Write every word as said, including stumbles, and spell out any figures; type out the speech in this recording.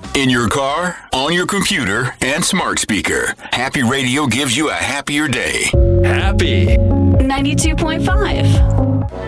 In your car, on your computer, and smart speaker, Happy Radio gives you a happier day. Happy ninety-two point five.